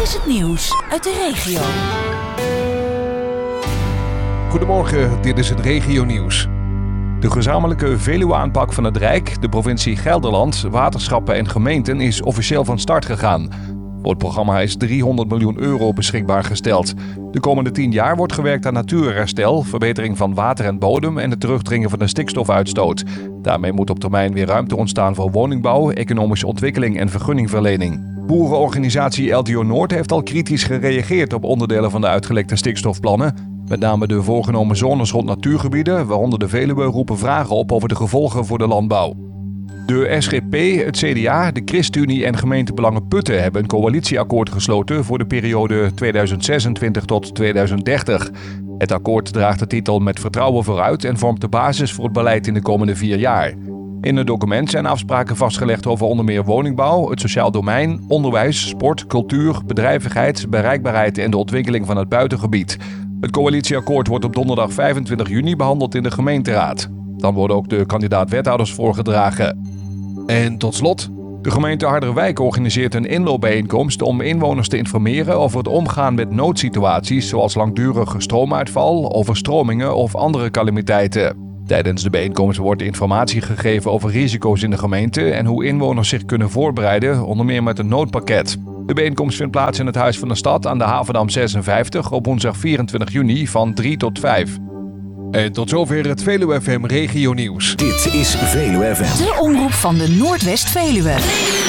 is het nieuws uit de regio. Goedemorgen, dit is het regionieuws. De gezamenlijke Veluwe-aanpak van het Rijk, de provincie Gelderland, waterschappen en gemeenten is officieel van start gegaan. Voor het programma is €300 miljoen beschikbaar gesteld. De komende 10 jaar wordt gewerkt aan natuurherstel, verbetering van water en bodem en het terugdringen van de stikstofuitstoot. Daarmee moet op termijn weer ruimte ontstaan voor woningbouw, economische ontwikkeling en vergunningverlening. Boerenorganisatie LTO Noord heeft al kritisch gereageerd op onderdelen van de uitgelekte stikstofplannen. Met name de voorgenomen zones rond natuurgebieden, waaronder de Veluwe, roepen vragen op over de gevolgen voor de landbouw. De SGP, het CDA, de ChristenUnie en gemeentebelangen Putten hebben een coalitieakkoord gesloten voor de periode 2026 tot 2030. Het akkoord draagt de titel Met vertrouwen vooruit en vormt de basis voor het beleid in de komende 4 jaar. In het document zijn afspraken vastgelegd over onder meer woningbouw, het sociaal domein, onderwijs, sport, cultuur, bedrijvigheid, bereikbaarheid en de ontwikkeling van het buitengebied. Het coalitieakkoord wordt op donderdag 25 juni behandeld in de gemeenteraad. Dan worden ook de kandidaat-wethouders voorgedragen. En tot slot, de gemeente Harderwijk organiseert een inloopbijeenkomst om inwoners te informeren over het omgaan met noodsituaties zoals langdurige stroomuitval, overstromingen of andere calamiteiten. Tijdens de bijeenkomst wordt informatie gegeven over risico's in de gemeente en hoe inwoners zich kunnen voorbereiden, onder meer met een noodpakket. De bijeenkomst vindt plaats in het Huis van de Stad aan de Havendam 56 op woensdag 24 juni van 3 tot 5. En tot zover het Veluwe FM Regionieuws. Dit is Veluwe FM. De omroep van de Noordwest-Veluwe.